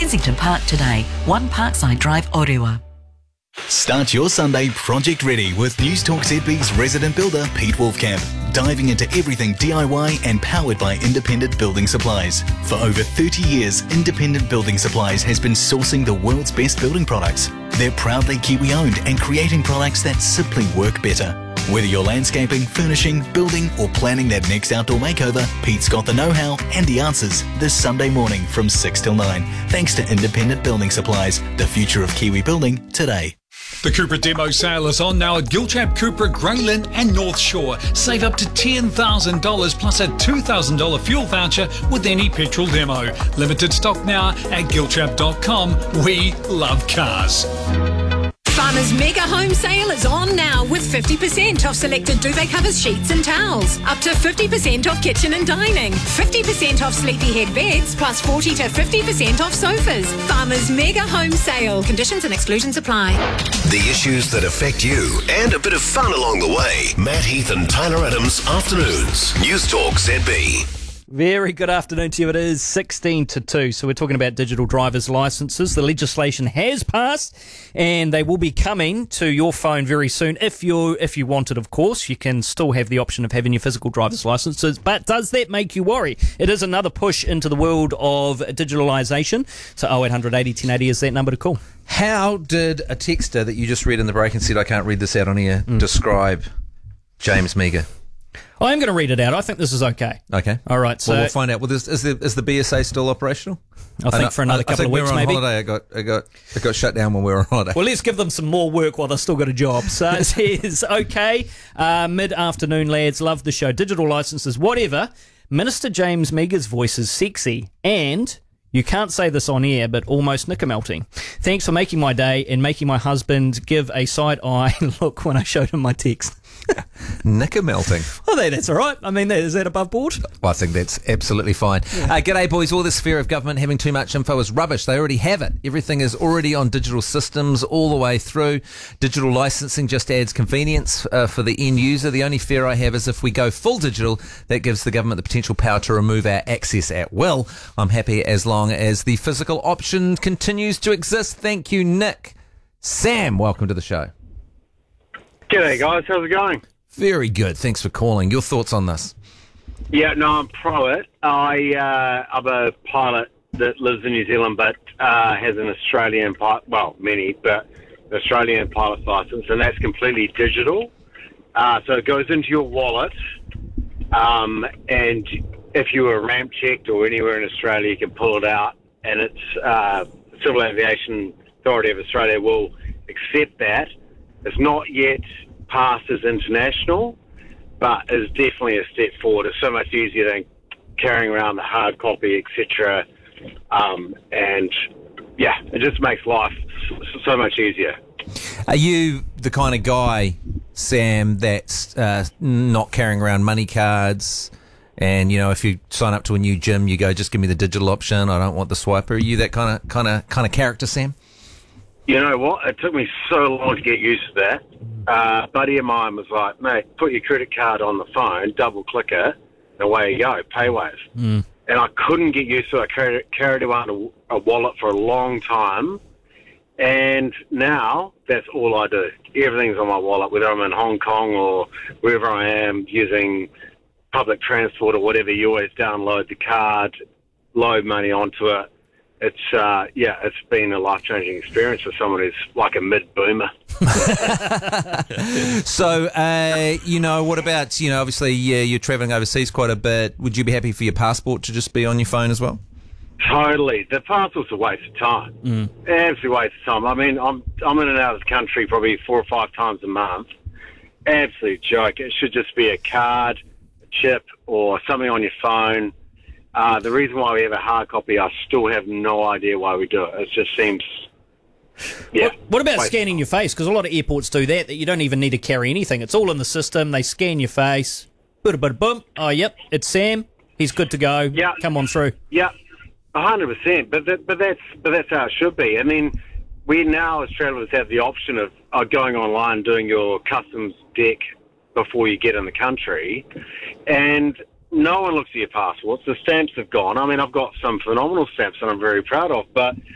Kensington Park today. 1 Parkside Drive, Orewa. Start your Sunday project ready with News Talk ZB's resident builder Pete Wolfcamp, diving into everything DIY and powered by Independent Building Supplies. For over 30 years, Independent Building Supplies has been sourcing the world's best building products. They're proudly Kiwi owned and creating products that simply work better. Whether you're landscaping, furnishing, building or planning that next outdoor makeover, Pete's got the know-how and the answers this Sunday morning from 6 till 9. Thanks to Independent Building Supplies, the future of Kiwi building today. The Cupra demo sale is on now at Gilchap, Cupra, Greylin and North Shore. Save up to $10,000 plus a $2,000 fuel voucher with any petrol demo. Limited stock now at gilchap.com. We love cars. Farmers Mega Home Sale is on now with 50% off selected duvet covers, sheets and towels. Up to 50% off kitchen and dining. 50% off Sleepyhead beds plus 40 to 50% off sofas. Farmers Mega Home Sale. Conditions and exclusions apply. The issues that affect you and a bit of fun along the way. Matt Heath and Tyler Adams, Afternoons. News Talk ZB. Very good afternoon to you. It is 16 to 2, so we're talking about digital driver's licences. The legislation has passed and they will be coming to your phone very soon. If you want it, of course, you can still have the option of having your physical driver's licences. But does that make you worry? It is another push into the world of digitalisation. So 0800 80 1080 is that number to call. How did a texter that you just read in the break and said, I can't read this out on here, describe James Meagher? I am going to read it out. I think this is okay. Okay. All right. So well, we'll find out. Well, is the BSA still operational? I think for another couple of weeks, maybe. I think we were on holiday. It got shut down when we were on holiday. Well, let's give them some more work while they've still got a job. So it says, okay, mid-afternoon, lads, love the show. Digital licences, whatever. Minister James Meagher's voice is sexy and... you can't say this on air, but almost knicker-melting. Thanks for making my day and making my husband give a side-eye look when I showed him my text. Knicker-melting. I think that's all right. I mean, is that above board? Well, I think that's absolutely fine. Yeah. G'day, boys. All this fear of government having too much info is rubbish. They already have it. Everything is already on digital systems all the way through. Digital licensing just adds convenience for the end user. The only fear I have is if we go full digital, that gives the government the potential power to remove our access at will. I'm happy as long as the physical option continues to exist. Thank you, Nick. Sam, welcome to the show. G'day, guys. How's it going? Very good. Thanks for calling. Your thoughts on this? Yeah, no, I'm pro it. I'm a pilot that lives in New Zealand but has an Australian pilot, well, many, but an Australian pilot's license, and that's completely digital. So it goes into your wallet, and if you were ramp checked or anywhere in Australia, you can pull it out, and it's Civil Aviation Authority of Australia will accept that. It's not yet passed as international, but it's definitely a step forward. It's so much easier than carrying around the hard copy, etc. And yeah, it just makes life so much easier. Are you the kind of guy, Sam, that's not carrying around money cards? And you know, if you sign up to a new gym, you go, just give me the digital option. I don't want the swiper. Are you that kind of character, Sam? You know what? It took me so long to get used to that. A buddy of mine was like, mate, put your credit card on the phone, double click it, and away you go, PayWave. And I couldn't get used to it. I carried around a wallet for a long time. And now that's all I do. Everything's on my wallet, whether I'm in Hong Kong or wherever I am using public transport or whatever. You always download the card, load money onto it. It's been a life-changing experience for someone who's like a mid-boomer. So, what about, obviously you're travelling overseas quite a bit. Would you be happy for your passport to just be on your phone as well? Totally. The passport's a waste of time. Absolutely waste of time. I mean, I'm in and out of the country probably 4 or 5 times a month. Absolute joke. It should just be a card, a chip, or something on your phone. The reason why we have a hard copy, I still have no idea why we do it. It just seems... Yeah. What about scanning your face? Because a lot of airports do that you don't even need to carry anything. It's all in the system. They scan your face. Boom. Oh, yep, it's Sam. He's good to go. Yeah. Come on through. Yeah, 100%. But that's how it should be. I mean, we now as travellers have the option of going online, doing your customs deck before you get in the country, and no one looks at your passports. The stamps have gone. I mean, I've got some phenomenal stamps that I'm very proud of, but